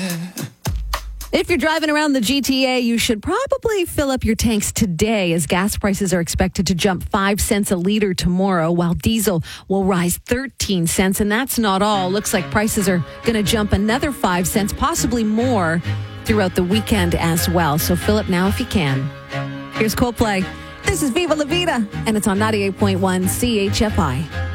If you're driving around the GTA, you should probably fill up your tanks today, as gas prices are expected to jump 5 cents a liter tomorrow, while diesel will rise 13 cents. And that's not all. Looks like prices are going to jump another 5 cents, possibly more, throughout the weekend as well. So fill up now if you can. Here's Coldplay. This is Viva La Vida, and it's on 98.1 CHFI.